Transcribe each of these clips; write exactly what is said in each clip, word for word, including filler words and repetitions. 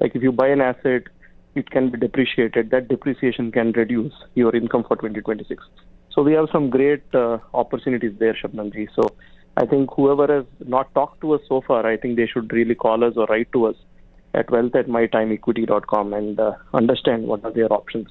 Like if you buy an asset, it can be depreciated. That depreciation can reduce your income for twenty twenty-six. So we have some great uh, opportunities there, Shabnamji. So I think whoever has not talked to us so far, I think they should really call us or write to us at wealth at my time equity dot com and uh, understand what are their options.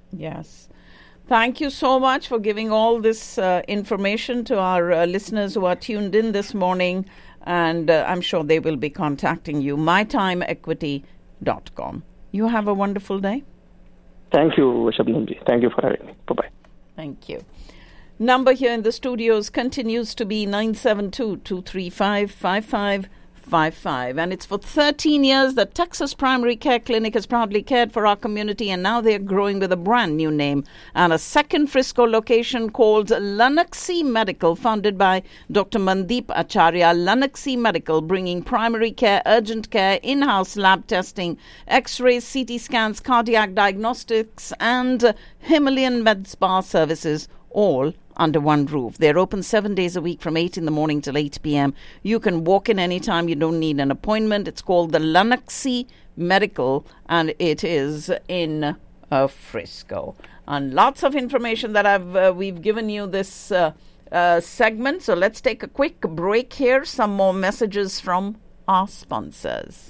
Yes. Thank you so much for giving all this uh, information to our uh, listeners who are tuned in this morning. And uh, I'm sure they will be contacting you. my time equity dot com. You have a wonderful day. Thank you, Shabnamji. Thank you for having me. Bye-bye. Thank you. Number here in the studios continues to be nine seven two, two three five, five five five five. And it's for thirteen years that Texas Primary Care Clinic has proudly cared for our community, and now they're growing with a brand new name and a second Frisco location called Lunaxi Medical, founded by Doctor Mandeep Acharya. Lunaxi Medical, bringing primary care, urgent care, in-house lab testing, x-rays, C T scans, cardiac diagnostics, and Himalayan med spa services, all under one roof. They're open seven days a week from eight in the morning till eight p.m. You can walk in anytime. You don't need an appointment. It's called the Lunaxi Medical, and it is in uh, Frisco. And lots of information that I've uh, we've given you this uh, uh, segment. So let's take a quick break here. Some more messages from our sponsors.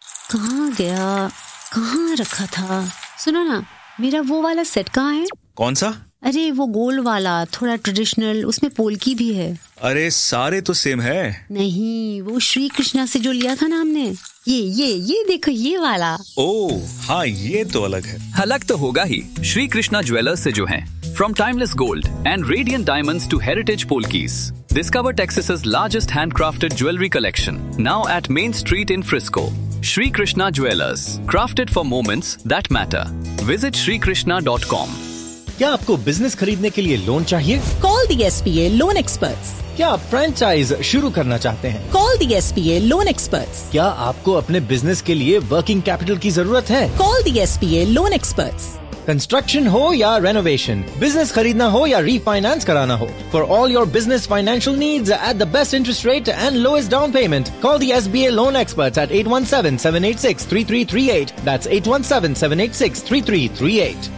कहाँ गया? कहाँ रखा था? सुनो ना, मेरा वो वाला सेट कहाँ है? कौन सा? अरे वो गोल वाला, थोड़ा ट्रेडिशनल, उसमें पोल्की भी है. अरे सारे तो सेम है. नहीं, वो श्री कृष्णा से जो लिया था ना हमने. ये ये ये देखो ये वाला. ओह हाँ, ये तो अलग है. अलग तो होगा ही. श्री कृष्णा ज्वेलर्स से जो हैं. From timeless gold and radiant diamonds to heritage polkis, discover Texas's largest handcrafted jewelry collection. Now at Main Street in Frisco. Shri Krishna Jewelers, crafted for moments that matter. Visit shri krishna dot com. क्या आपको business खरीदने के लिए loan चाहिए? Call the S B A Loan Experts. क्या आप franchise शुरू करना चाहते हैं? Call the S B A Loan Experts. क्या आपको अपने बिजनेस के लिए वर्किंग कैपिटल की जरूरत है? Call the S B A Loan Experts. Construction हो या रेनोवेशन, बिजनेस खरीदना हो या रीफाइनेंस कराना हो, for all your business financial needs at the best interest rate and lowest down payment, call the S B A Loan Experts at eight one seven, seven eight six, three three three eight. That's eight one seven, seven eight six, three three three eight.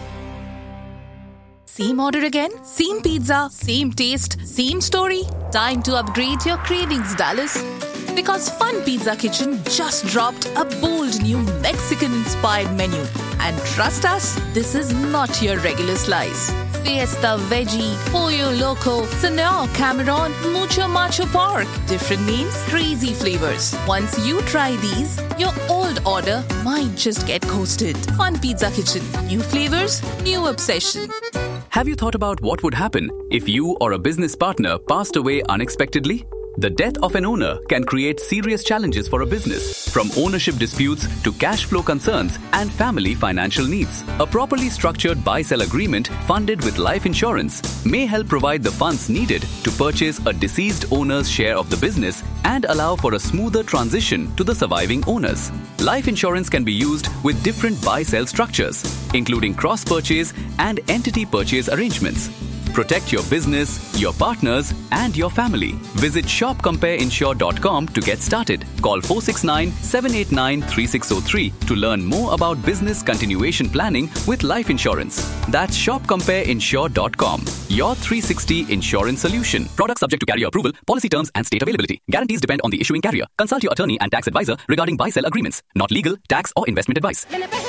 Same order again? Same pizza? Same taste? Same story? Time to upgrade your cravings, Dallas. Because Fun Pizza Kitchen just dropped a bold new Mexican-inspired menu. And trust us, this is not your regular slice. Fiesta Veggie, Pollo Loco, Senor Cameron, Mucho Macho Pork. Different names, crazy flavors. Once you try these, your old order might just get coasted. Fun Pizza Kitchen. New flavors, new obsession. Have you thought about what would happen if you or a business partner passed away unexpectedly? The death of an owner can create serious challenges for a business, from ownership disputes to cash flow concerns and family financial needs. A properly structured buy-sell agreement funded with life insurance may help provide the funds needed to purchase a deceased owner's share of the business and allow for a smoother transition to the surviving owners. Life insurance can be used with different buy-sell structures, including cross-purchase and entity purchase arrangements. Protect your business, your partners, and your family. Visit shop compare insure dot com to get started. Call four six nine, seven eight nine, three six zero three to learn more about business continuation planning with life insurance. That's shop compare insure dot com. Your three sixty insurance solution. Product subject to carrier approval. Policy terms and state availability. Guarantees depend on the issuing carrier. Consult your attorney and tax advisor regarding buy-sell agreements. Not legal, tax, or investment advice.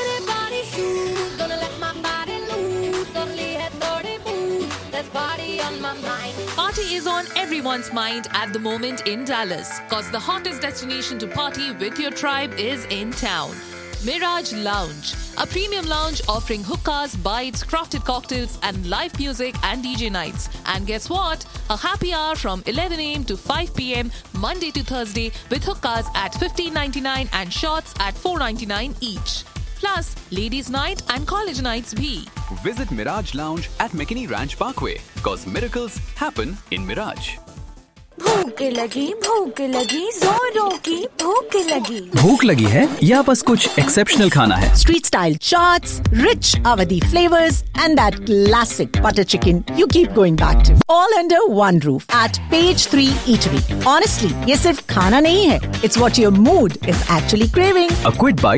Party is on everyone's mind at the moment in Dallas, cause the hottest destination to party with your tribe is in town. Mirage Lounge, a premium lounge offering hookahs, bites, crafted cocktails, and live music and D J nights. And guess what? A happy hour from eleven a.m. to five p.m. Monday to Thursday with hookahs at fifteen ninety-nine and shots at four ninety-nine each. Plus, ladies' night and college nights bhi. Visit Mirage Lounge at McKinney Ranch Parkway, cause miracles happen in Mirage. भूख लगी भूख लगी जोरों की भूख लगी भूख लगी है या बस कुछ एक्सेप्शनल खाना है? Street style chaats, rich Awadhi flavors, and that classic butter chicken you keep going back to. All under one roof at Page three Eatery. Honestly, ये सिर्फ खाना नहीं है. It's what your mood is actually craving. A quick bite